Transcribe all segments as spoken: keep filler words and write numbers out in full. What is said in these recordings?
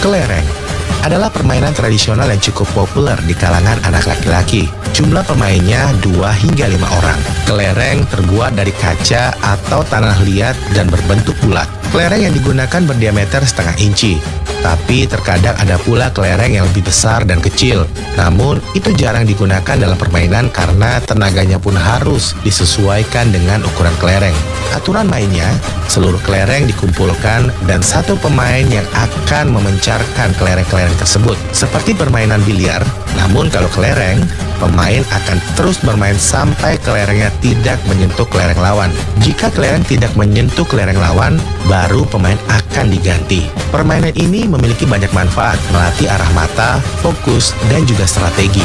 Kelereng adalah permainan tradisional yang cukup populer di kalangan anak laki-laki. Jumlah pemainnya dua hingga lima orang. Kelereng terbuat dari kaca atau tanah liat dan berbentuk bulat. Kelereng yang digunakan berdiameter setengah inci. Tapi terkadang ada pula kelereng yang lebih besar dan kecil. Namun, itu jarang digunakan dalam permainan karena tenaganya pun harus disesuaikan dengan ukuran kelereng. Aturan mainnya, seluruh kelereng dikumpulkan dan satu pemain yang akan memencarkan kelereng-kelereng tersebut. Seperti permainan biliar, namun kalau kelereng, pemain akan terus bermain sampai kelerengnya tidak menyentuh kelereng lawan. Jika kelereng tidak menyentuh kelereng lawan, baru pemain akan diganti. Permainan ini memiliki banyak manfaat, melatih arah mata, fokus, dan juga strategi.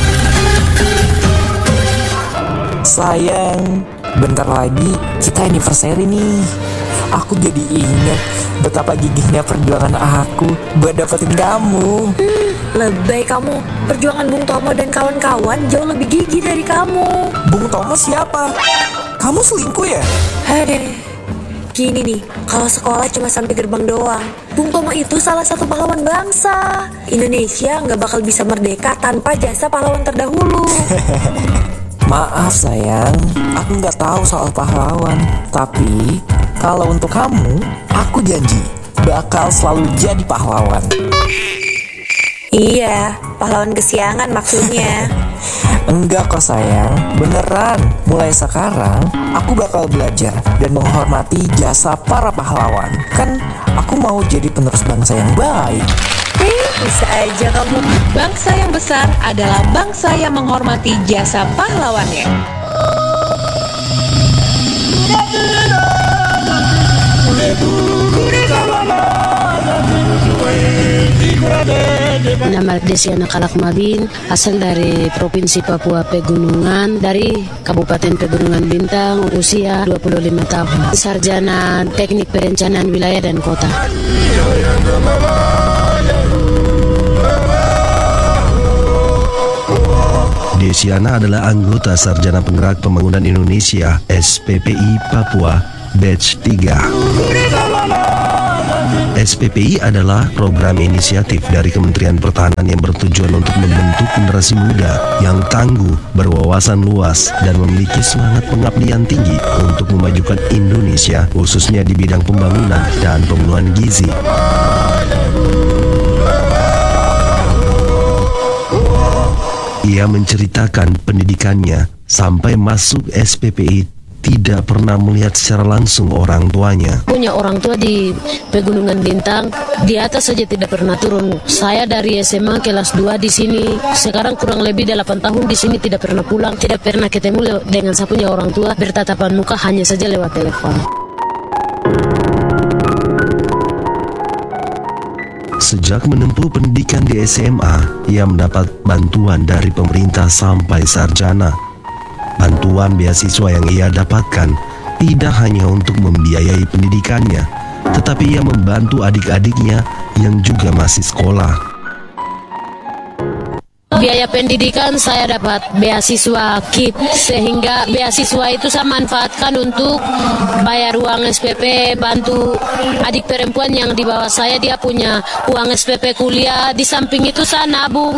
Sayang, bentar lagi kita anniversary nih. Aku jadi ingat betapa gigihnya perjuangan aku buat dapetin kamu. Hmm, lebay kamu. Perjuangan Bung Tomo dan kawan-kawan jauh lebih gigih dari kamu. Bung Tomo siapa? Kamu selingkuh ya? Hei, gini nih, kalau sekolah cuma sampai gerbang doang. Bung Tomo itu salah satu pahlawan bangsa. Indonesia nggak bakal bisa merdeka tanpa jasa pahlawan terdahulu. Maaf sayang, aku nggak tahu soal pahlawan. Tapi kalau untuk kamu, aku janji bakal selalu jadi pahlawan. Iya, pahlawan kesiangan maksudnya. Enggak kok sayang, beneran. Mulai sekarang, aku bakal belajar dan menghormati jasa para pahlawan. Kan aku mau jadi penerus bangsa yang baik. Eh, bisa aja kamu. Bangsa yang besar adalah bangsa yang menghormati jasa pahlawannya. Nama Desiana Kalakmabin, asal dari Provinsi Papua Pegunungan, dari Kabupaten Pegunungan Bintang, usia dua puluh lima tahun. Sarjana Teknik Perencanaan Wilayah dan Kota. Desiana adalah anggota Sarjana Penggerak Pembangunan Indonesia S P P I Papua Batch tiga. S P P I adalah program inisiatif dari Kementerian Pertahanan yang bertujuan untuk membentuk generasi muda yang tangguh, berwawasan luas, dan memiliki semangat pengabdian tinggi untuk memajukan Indonesia, khususnya di bidang pembangunan dan pemenuhan gizi. Ia menceritakan pendidikannya sampai masuk S P P I tidak pernah melihat secara langsung orang tuanya. Punya orang tua di Pegunungan Bintang, di atas saja tidak pernah turun. Saya dari S M A kelas dua di sini, sekarang kurang lebih delapan tahun di sini tidak pernah pulang, tidak pernah ketemu dengan saya punya orang tua, bertatapan muka hanya saja lewat telepon. Sejak menempuh pendidikan di S M A, ia mendapat bantuan dari pemerintah sampai sarjana. Bantuan beasiswa yang ia dapatkan tidak hanya untuk membiayai pendidikannya, tetapi ia membantu adik-adiknya yang juga masih sekolah. Biaya pendidikan saya dapat beasiswa K I P, sehingga beasiswa itu saya manfaatkan untuk bayar uang S P P, bantu adik perempuan yang di bawah saya, dia punya uang S P P kuliah, di samping itu saya nabung.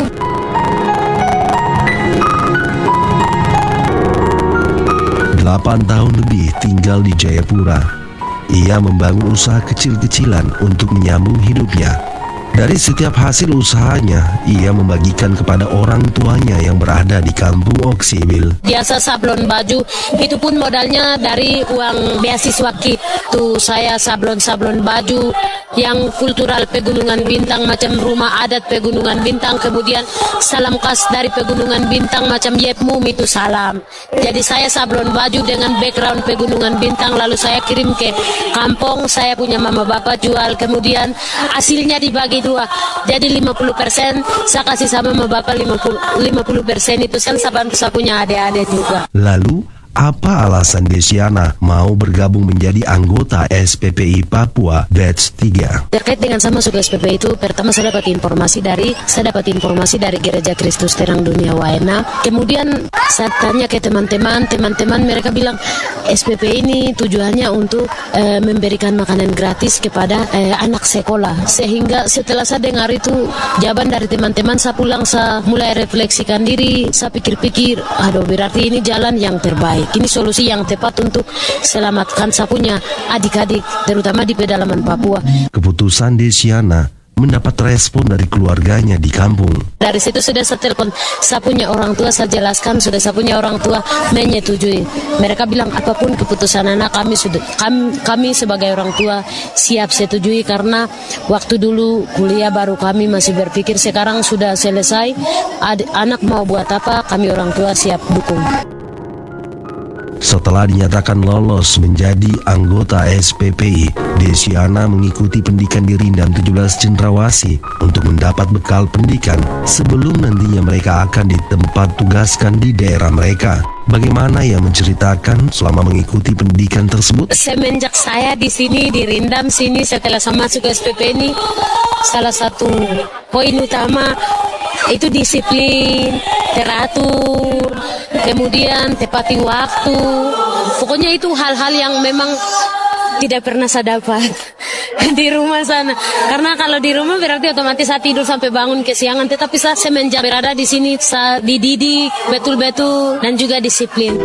delapan tahun lebih tinggal di Jayapura. Ia membangun usaha kecil-kecilan untuk menyambung hidupnya. Dari setiap hasil usahanya, ia membagikan kepada orang tuanya yang berada di kampung Oksibil. Biasa sablon baju, itu pun modalnya dari uang beasiswa K I P. Tuh saya sablon-sablon baju yang kultural Pegunungan Bintang, macam rumah adat Pegunungan Bintang, kemudian salam khas dari Pegunungan Bintang macam Yepmum itu salam. Jadi saya sablon baju dengan background Pegunungan Bintang, lalu saya kirim ke kampung, saya punya mama bapak jual, kemudian hasilnya dibagi dua, jadi lima puluh persen saya kasih sama mama bapak, lima puluh persen itu kan saya bantu saya punya adik-adik juga. Lalu Apa alasan Desiana mau bergabung menjadi anggota S P P I Papua Batch tiga? Terkait dengan saya masuk ke S P P I itu, pertama saya dapat informasi dari saya dapat informasi dari Gereja Kristus Terang Dunia Waena. Kemudian saya tanya ke teman-teman, teman-teman mereka bilang S P P I ini tujuannya untuk eh, memberikan makanan gratis kepada eh, anak sekolah. Sehingga setelah saya dengar itu jawaban dari teman-teman, saya pulang, saya mulai refleksikan diri, saya pikir-pikir, aduh berarti ini jalan yang terbaik. Ini solusi yang tepat untuk selamatkan saya punya adik-adik, terutama di pedalaman Papua. Keputusan Desiana mendapat respon dari keluarganya di kampung. Dari situ sudah saya telepon, saya punya orang tua, saya jelaskan, sudah saya punya orang tua menyetujui. Mereka bilang apapun keputusan anak kami sudah kami, kami sebagai orang tua siap setujui, karena waktu dulu kuliah baru kami masih berpikir, sekarang sudah selesai, adik, anak mau buat apa, kami orang tua siap dukung. Setelah dinyatakan lolos menjadi anggota S P P I, Desiana mengikuti pendidikan di Rindam tujuh belas Cendrawasih untuk mendapat bekal pendidikan sebelum nantinya mereka akan ditempat tugaskan di daerah mereka. Bagaimana ia menceritakan selama mengikuti pendidikan tersebut? Semenjak saya di sini di Rindam sini, setelah saya masuk ke S P P ini, salah satu poin utama itu disiplin, teratur, kemudian tepati waktu. Pokoknya itu hal-hal yang memang tidak pernah saya dapat di rumah sana. Karena kalau di rumah berarti otomatis saya tidur sampai bangun kesiangan. Tetapi saya semenjak berada di sini, saya dididik betul-betul dan juga disiplin.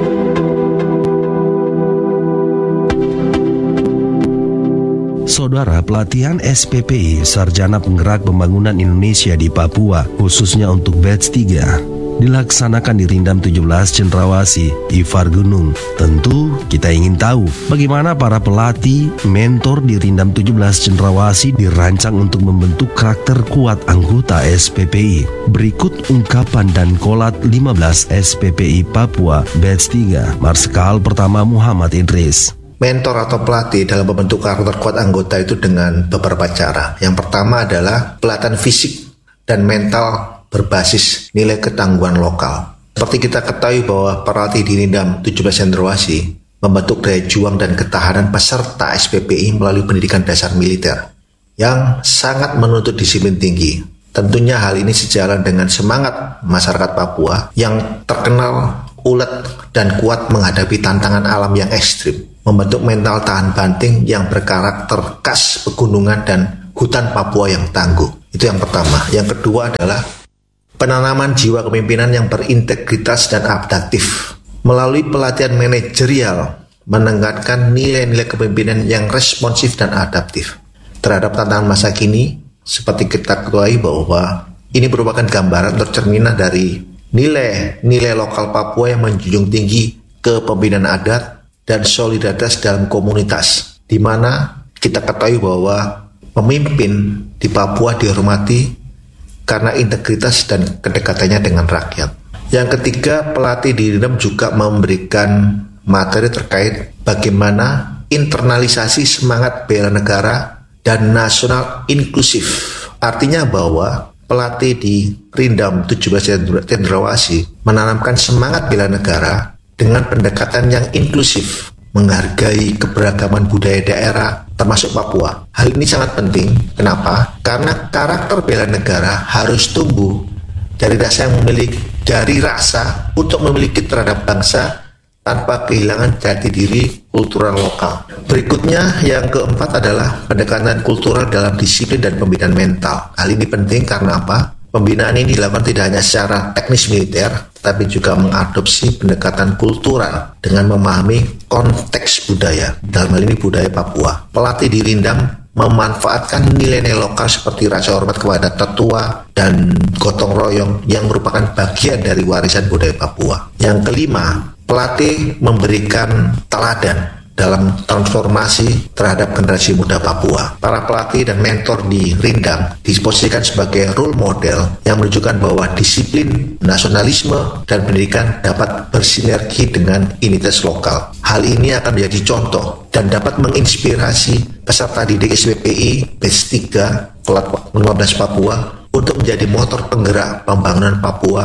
Saudara, pelatihan S P P I Sarjana Penggerak Pembangunan Indonesia di Papua, khususnya untuk Batch tiga, dilaksanakan di Rindam tujuh belas Cendrawasih, Ifar Gunung. Tentu kita ingin tahu bagaimana para pelatih, mentor di Rindam tujuh belas Cendrawasih dirancang untuk membentuk karakter kuat anggota S P P I. Berikut ungkapan dan kolat lima belas S P P I Papua Batch tiga, Marskal Pertama Muhammad Idris. Mentor atau pelatih dalam membentuk karakter kuat anggota itu dengan beberapa cara. Yang pertama adalah pelatihan fisik dan mental berbasis nilai ketangguhan lokal. Seperti kita ketahui bahwa pelatih di Rindam tujuh belas Cendrawasih membentuk daya juang dan ketahanan peserta S P P I melalui pendidikan dasar militer yang sangat menuntut disiplin tinggi. Tentunya hal ini sejalan dengan semangat masyarakat Papua yang terkenal ulet dan kuat menghadapi tantangan alam yang ekstrim, membentuk mental tahan banting yang berkarakter khas pegunungan dan hutan Papua yang tangguh. Itu yang pertama. Yang kedua adalah penanaman jiwa kepemimpinan yang berintegritas dan adaptif. Melalui pelatihan manajerial, meningkatkan nilai-nilai kepemimpinan yang responsif dan adaptif terhadap tantangan masa kini. Seperti kita ketahui bahwa ini merupakan gambaran tercerminan dari nilai-nilai lokal Papua yang menjunjung tinggi kepemimpinan adat dan solidaritas dalam komunitas, di mana kita ketahui bahwa pemimpin di Papua dihormati karena integritas dan kedekatannya dengan rakyat. Yang ketiga, pelatih di Rindam juga memberikan materi terkait bagaimana internalisasi semangat bela negara dan nasional inklusif. Artinya bahwa pelatih di Rindam tujuh belas Cendrawasih menanamkan semangat bela negara dengan pendekatan yang inklusif, menghargai keberagaman budaya daerah termasuk Papua. Hal ini sangat penting. Kenapa? Karena karakter bela negara harus tumbuh dari rasa yang memiliki dari rasa untuk memiliki terhadap bangsa tanpa kehilangan jati diri kultural lokal. Berikutnya yang keempat adalah pendekatan kultural dalam disiplin dan pembinaan mental. Hal ini penting karena apa? Pembinaan ini dilakukan tidak hanya secara teknis militer, tetapi juga mengadopsi pendekatan kultural dengan memahami konteks budaya. Dalam hal ini budaya Papua. Pelatih di Rindam memanfaatkan nilai-nilai lokal seperti rasa hormat kepada tetua dan gotong royong yang merupakan bagian dari warisan budaya Papua. Yang kelima, pelatih memberikan teladan dalam transformasi terhadap generasi muda Papua. Para pelatih dan mentor di Rindam diposisikan sebagai role model yang menunjukkan bahwa disiplin, nasionalisme, dan pendidikan dapat bersinergi dengan identitas lokal. Hal ini akan menjadi contoh dan dapat menginspirasi peserta didik S P P I Batch tiga Kelas lima belas Papua untuk menjadi motor penggerak pembangunan Papua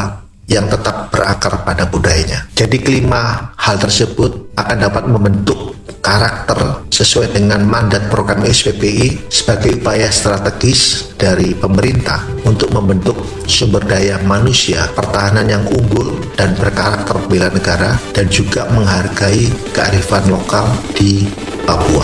yang tetap berakar pada budayanya. Jadi kelima hal tersebut akan dapat membentuk karakter sesuai dengan mandat program S P P I sebagai upaya strategis dari pemerintah untuk membentuk sumber daya manusia pertahanan yang unggul dan berkarakter bela negara dan juga menghargai kearifan lokal di Papua.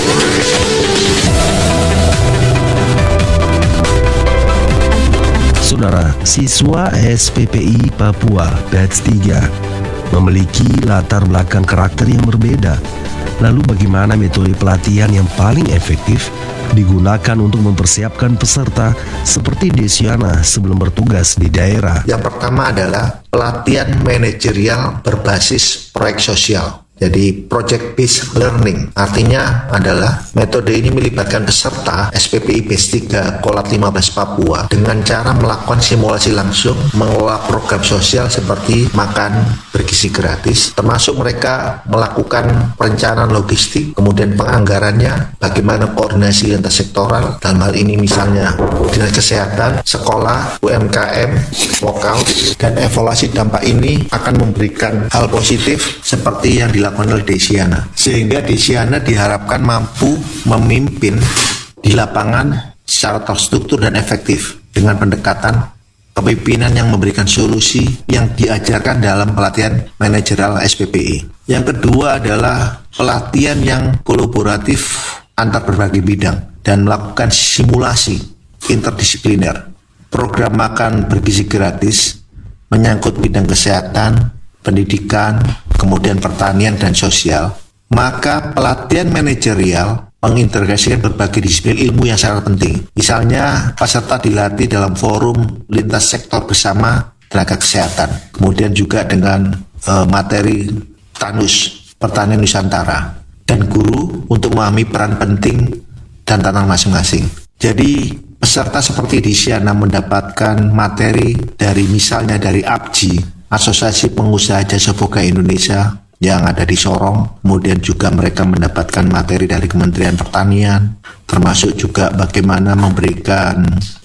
Saudara, siswa S P P I Papua Batch tiga memiliki latar belakang karakter yang berbeda. Lalu bagaimana metode pelatihan yang paling efektif digunakan untuk mempersiapkan peserta seperti Desiana sebelum bertugas di daerah? Yang pertama adalah pelatihan manajerial berbasis proyek sosial. Jadi project based learning artinya adalah metode ini melibatkan peserta S P P I Batch tiga Kolat lima belas Papua dengan cara melakukan simulasi langsung mengelola program sosial seperti makan bergizi gratis, termasuk mereka melakukan perencanaan logistik, kemudian penganggarannya, bagaimana koordinasi lintas sektoral, dalam hal ini misalnya dinas kesehatan, sekolah, U M K M, lokal, dan evaluasi dampak ini akan memberikan hal positif seperti yang dilakukan oleh Desiana, sehingga Desiana diharapkan mampu memimpin di lapangan secara terstruktur dan efektif dengan pendekatan kepemimpinan yang memberikan solusi yang diajarkan dalam pelatihan manajerial S P P I. Yang kedua adalah pelatihan yang kolaboratif antar berbagai bidang dan melakukan simulasi interdisipliner. Program makan bergizi gratis menyangkut bidang kesehatan, pendidikan, kemudian pertanian dan sosial. Maka pelatihan manajerial mengintegrasikan berbagai disiplin ilmu yang sangat penting. Misalnya, peserta dilatih dalam forum lintas sektor bersama tenaga kesehatan. Kemudian juga dengan e, materi TANUS, Pertanian Nusantara. Dan guru untuk memahami peran penting dan tantangan masing-masing. Jadi, peserta seperti Desiana mendapatkan materi dari misalnya dari A P J I, Asosiasi Pengusaha Jasa Boga Indonesia yang ada di Sorong, kemudian juga mereka mendapatkan materi dari Kementerian Pertanian, termasuk juga bagaimana memberikan,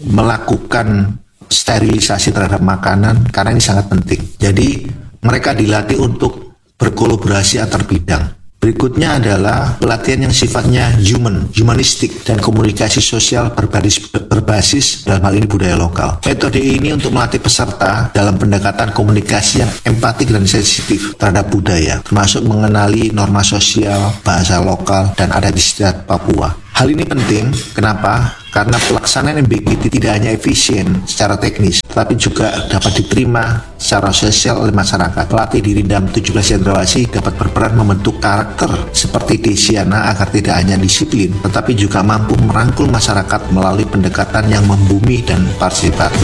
melakukan sterilisasi terhadap makanan, karena ini sangat penting. Jadi mereka dilatih untuk berkolaborasi antar bidang. Berikutnya adalah pelatihan yang sifatnya human, humanistik, dan komunikasi sosial berbasis, berbasis dalam hal ini budaya lokal. Metode ini untuk melatih peserta dalam pendekatan komunikasi yang empatik dan sensitif terhadap budaya, termasuk mengenali norma sosial, bahasa lokal, dan adat istiadat Papua. Hal ini penting, kenapa? Karena pelaksanaan M B K T tidak hanya efisien secara teknis, tapi juga dapat diterima secara sosial oleh masyarakat. Pelatih di Rindam tujuh belas Cendrawasih dapat berperan membentuk karakter seperti Desiana agar tidak hanya disiplin, tetapi juga mampu merangkul masyarakat melalui pendekatan yang membumi dan partisipatif.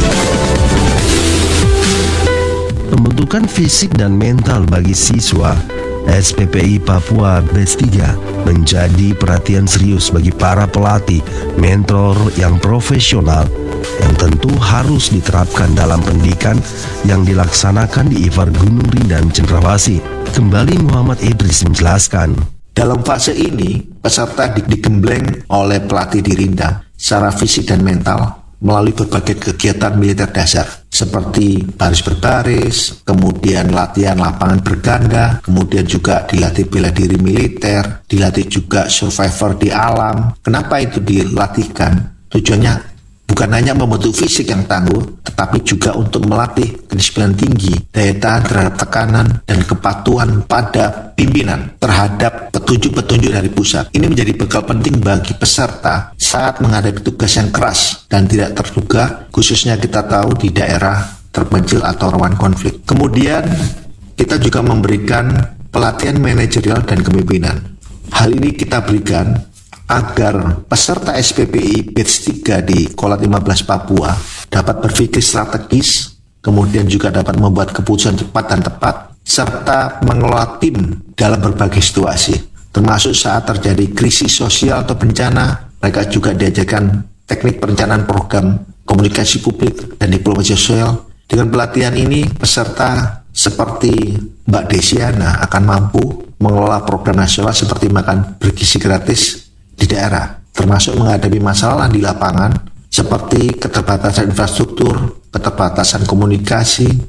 Pembentukan fisik dan mental bagi siswa S P P I Papua Batch tiga menjadi perhatian serius bagi para pelatih, mentor yang profesional yang tentu harus diterapkan dalam pendidikan yang dilaksanakan di I F A R Gunung Rindam Cendrawasih. Kembali Muhammad Idris menjelaskan. Dalam fase ini, peserta digembleng oleh pelatih di Rindam secara fisik dan mental melalui berbagai kegiatan militer dasar seperti baris berbaris, kemudian latihan lapangan berganda, kemudian juga dilatih bela diri militer, dilatih juga survivor di alam. Kenapa itu dilatihkan? Tujuannya bukan hanya membentuk fisik yang tangguh, tetapi juga untuk melatih kedisiplinan tinggi, daya tahan terhadap tekanan, dan kepatuhan pada pimpinan terhadap petunjuk-petunjuk dari pusat. Ini menjadi bekal penting bagi peserta saat menghadapi tugas yang keras dan tidak terduga, khususnya kita tahu di daerah terpencil atau rawan konflik. Kemudian kita juga memberikan pelatihan manajerial dan kepemimpinan. Hal ini kita berikan agar peserta S P P I Batch tiga di Kolat lima belas Papua dapat berpikir strategis, kemudian juga dapat membuat keputusan cepat dan tepat, serta mengelola tim dalam berbagai situasi, termasuk saat terjadi krisis sosial atau bencana. Mereka juga diajarkan teknik perencanaan program komunikasi publik dan diplomasi sosial. Dengan pelatihan ini, peserta seperti Mbak Desiana akan mampu mengelola program nasional seperti makan bergizi gratis di daerah, termasuk menghadapi masalah di lapangan seperti keterbatasan infrastruktur, keterbatasan komunikasi,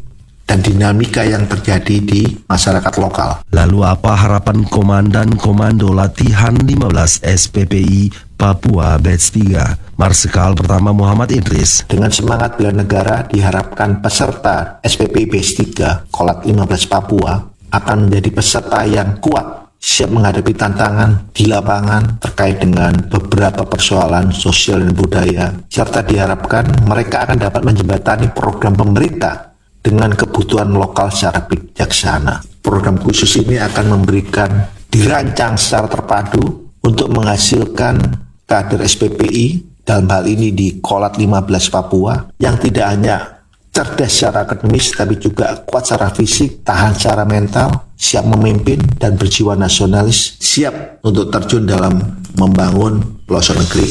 dan dinamika yang terjadi di masyarakat lokal. Lalu apa harapan Komandan Komando Latihan lima belas S P P I Papua Batch tiga, Marsikal Pertama Muhammad Idris? Dengan semangat bela negara, diharapkan peserta S P P I Batch tiga Kolat lima belas Papua akan menjadi peserta yang kuat, siap menghadapi tantangan di lapangan terkait dengan beberapa persoalan sosial dan budaya, serta diharapkan mereka akan dapat menjembatani program pemerintah dengan kebutuhan lokal secara bijaksana. Program khusus ini akan memberikan dirancang secara terpadu untuk menghasilkan kader S P P I dalam hal ini di Kolat lima belas Papua yang tidak hanya cerdas secara akademis tapi juga kuat secara fisik, tahan secara mental, siap memimpin dan berjiwa nasionalis, siap untuk terjun dalam membangun pelosok negeri.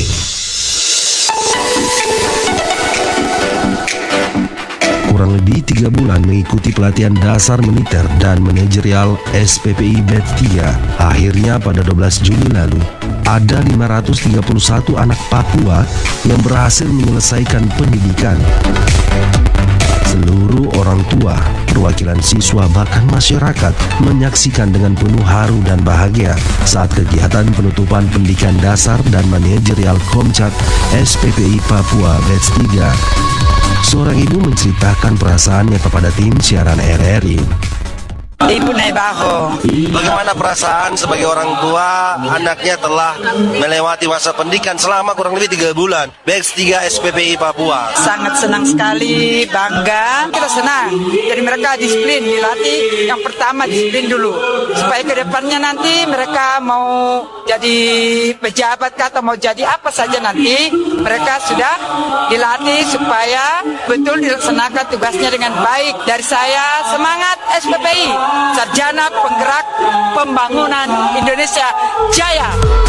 Kurang lebih tiga bulan mengikuti pelatihan dasar militer dan manajerial S P P I Batch tiga. Akhirnya pada dua belas Juli lalu, ada lima ratus tiga puluh satu anak Papua yang berhasil menyelesaikan pendidikan. Seluruh orang tua, perwakilan siswa bahkan masyarakat menyaksikan dengan penuh haru dan bahagia saat kegiatan penutupan pendidikan dasar dan manajerial Komcat S P P I Papua Batch tiga. Seorang ibu menceritakan perasaannya kepada tim siaran R R I. Ibu Naibaho. Bagaimana perasaan sebagai orang tua anaknya telah melewati masa pendidikan selama kurang lebih tiga bulan Batch tiga S P P I Papua? Sangat senang sekali, bangga. Kita senang. Jadi mereka disiplin, dilatih. Yang pertama disiplin dulu, supaya ke depannya nanti mereka mau jadi pejabat atau mau jadi apa saja nanti, mereka sudah dilatih supaya betul dilaksanakan tugasnya dengan baik. Dari saya, semangat S P P I, sarjana penggerak pembangunan Indonesia Jaya.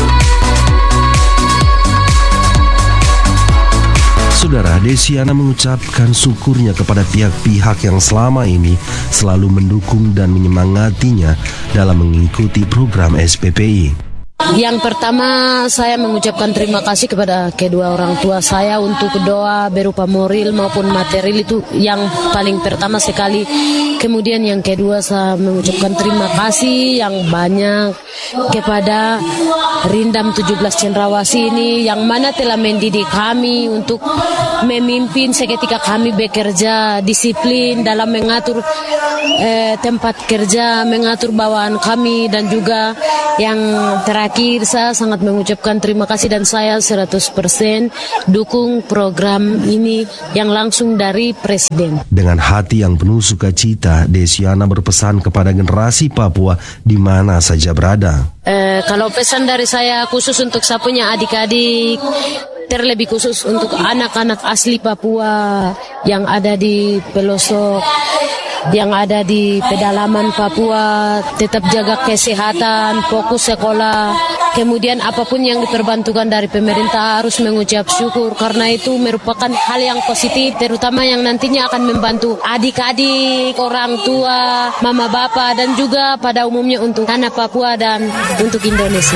Saudara, Desiana mengucapkan syukurnya kepada pihak-pihak yang selama ini selalu mendukung dan menyemangatinya dalam mengikuti program S P P I. Yang pertama, saya mengucapkan terima kasih kepada kedua orang tua saya untuk doa berupa moral maupun material, itu yang paling pertama sekali. Kemudian yang kedua, saya mengucapkan terima kasih yang banyak kepada Rindam tujuh belas Cendrawasih ini yang mana telah mendidik kami untuk memimpin seketika kami bekerja, disiplin dalam mengatur eh, tempat kerja, mengatur bawaan kami, dan juga yang terakhir saya sangat mengucapkan terima kasih dan saya seratus persen dukung program ini yang langsung dari Presiden. Dengan hati yang penuh sukacita, Desiana berpesan kepada generasi Papua di mana saja berada. Eh, kalau pesan dari saya khusus untuk saya punya adik-adik, terlebih khusus untuk anak-anak asli Papua yang ada di pelosok, yang ada di pedalaman Papua, tetap jaga kesehatan, fokus sekolah. Kemudian apapun yang diperbantukan dari pemerintah harus mengucap syukur, karena itu merupakan hal yang positif, terutama yang nantinya akan membantu adik-adik, orang tua, mama bapak, dan juga pada umumnya untuk tanah Papua dan untuk Indonesia.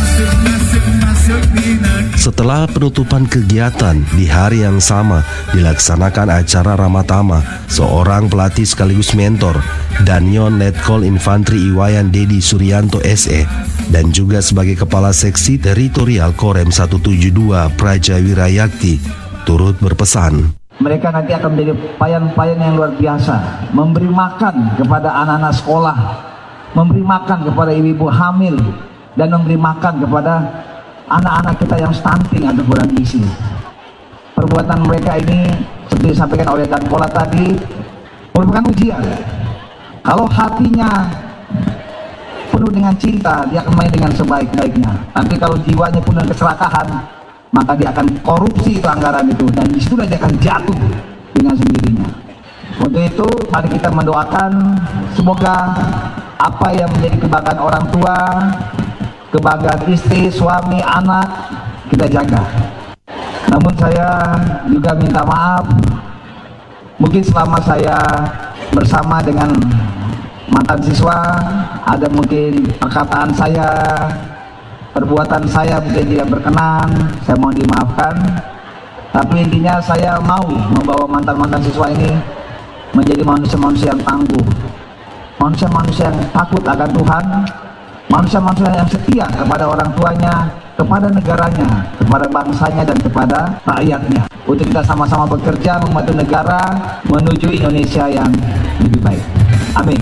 Setelah penutupan kegiatan, di hari yang sama dilaksanakan acara Ramatama, seorang pelatih sekaligus mentor, Danyon Letkol Infantri Iwayan Dedi Suryanto S E, dan juga sebagai Kepala Seksi Teritorial Korem seratus tujuh puluh dua Prajawira Yakti, turut berpesan. Mereka nanti akan menjadi payan-payan yang luar biasa, memberi makan kepada anak-anak sekolah, memberi makan kepada ibu-ibu hamil, dan memberi makan kepada anak-anak kita yang stunting atau kurang gizi. Perbuatan mereka ini seperti disampaikan oleh Dan Pola tadi merupakan ujian. Kalau hatinya penuh dengan cinta, dia akan main dengan sebaik-baiknya. Tapi kalau jiwanya penuh dengan keserakahan, maka dia akan korupsi itu anggaran itu, dan disitu dia akan jatuh dengan sendirinya. Untuk itu mari kita mendoakan semoga apa yang menjadi kebanggaan orang tua, kebanggaan istri, suami, anak, kita jaga. Namun saya juga minta maaf, mungkin selama saya bersama dengan mantan siswa, ada mungkin perkataan saya, perbuatan saya mungkin tidak berkenan, saya mohon dimaafkan. Tapi intinya saya mau membawa mantan-mantan siswa ini menjadi manusia-manusia yang tangguh, manusia-manusia yang takut akan Tuhan, manusia-manusia yang setia kepada orang tuanya, kepada negaranya, kepada bangsanya, dan kepada rakyatnya, untuk kita sama-sama bekerja membantu negara menuju Indonesia yang lebih baik. Amin.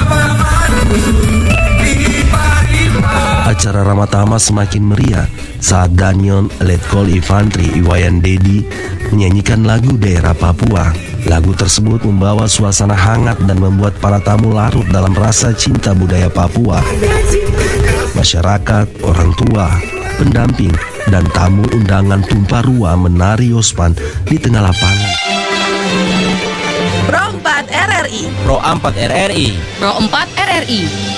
Acara Ramatama semakin meriah saat Danyon Letkol Infantri Iwayan Dedi menyanyikan lagu daerah Papua. Lagu tersebut membawa suasana hangat dan membuat para tamu larut dalam rasa cinta budaya Papua. Masyarakat, orang tua, pendamping, dan tamu undangan tumpah ruah menari yospan di tengah lapangan. Pro empat R R I Pro empat R R I Pro empat R R I